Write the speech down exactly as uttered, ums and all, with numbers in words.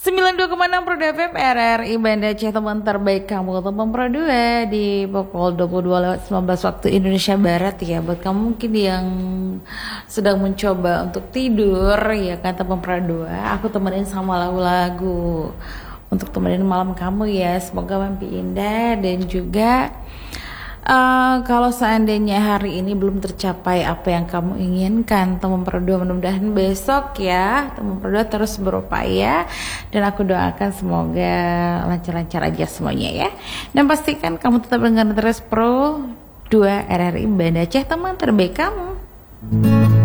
sembilan puluh dua koma enam Pro F M R R I Banda Aceh, teman terbaik kamu, teman Pro dua di pukul dua puluh dua lewat sembilan belas waktu Indonesia Barat ya. Buat kamu mungkin yang sedang mencoba untuk tidur ya kan, teman Pro dua, aku temenin sama lagu-lagu untuk temenin malam kamu ya. Semoga mimpi indah dan juga Uh, kalau seandainya hari ini belum tercapai apa yang kamu inginkan, teman Pro-dua, mudah-mudahan besok ya teman Pro-dua terus berupaya, dan aku doakan semoga lancar-lancar aja semuanya ya. Dan pastikan kamu tetap dengan terus Pro dua R R I Banda Aceh, teman terbaik kamu.